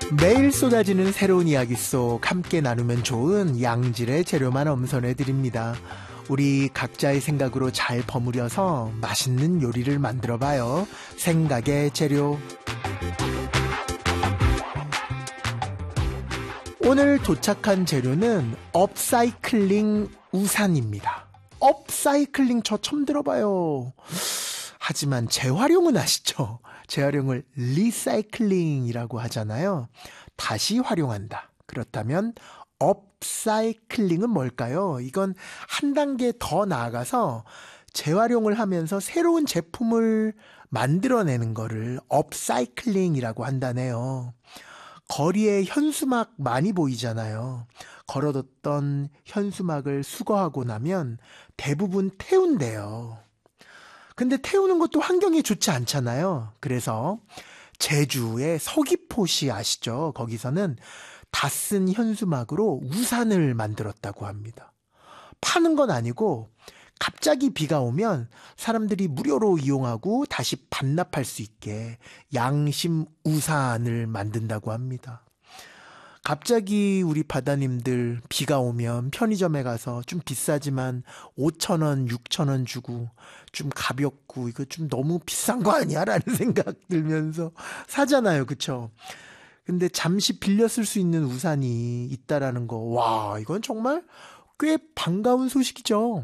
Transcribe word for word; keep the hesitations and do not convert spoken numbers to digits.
매일 쏟아지는 새로운 이야기 속 함께 나누면 좋은 양질의 재료만 엄선해 드립니다. 우리 각자의 생각으로 잘 버무려서 맛있는 요리를 만들어 봐요. 생각의 재료. 오늘 도착한 재료는 업사이클링 우산입니다. 업사이클링 저 처음 들어봐요. 하지만 재활용은 아시죠? 재활용을 리사이클링이라고 하잖아요. 다시 활용한다. 그렇다면 업사이클링은 뭘까요? 이건 한 단계 더 나아가서 재활용을 하면서 새로운 제품을 만들어내는 거를 업사이클링이라고 한다네요. 거리에 현수막 많이 보이잖아요. 걸어뒀던 현수막을 수거하고 나면 대부분 태운대요. 근데 태우는 것도 환경에 좋지 않잖아요. 그래서 제주의 서귀포시 아시죠? 거기서는 다 쓴 현수막으로 우산을 만들었다고 합니다. 파는 건 아니고 갑자기 비가 오면 사람들이 무료로 이용하고 다시 반납할 수 있게 양심 우산을 만든다고 합니다. 갑자기 우리 바다님들 비가 오면 편의점에 가서 좀 비싸지만 오천 원, 육천 원 주고 좀 가볍고 이거 좀 너무 비싼 거 아니야? 라는 생각 들면서 사잖아요. 그쵸? 근데 잠시 빌려 쓸 수 있는 우산이 있다라는 거. 와, 이건 정말 꽤 반가운 소식이죠.